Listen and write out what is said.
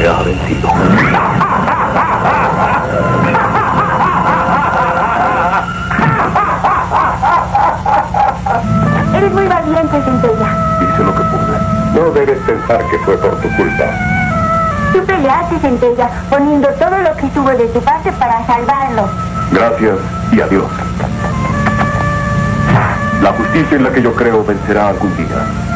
me ha vencido. Eres muy valiente, Centella. Hice lo que pude. No debes pensar que fue por tu culpa. Tú peleaste, Centella, poniendo todo lo que estuvo de tu parte para salvarlo. Gracias y adiós. La justicia en la que yo creo vencerá algún día.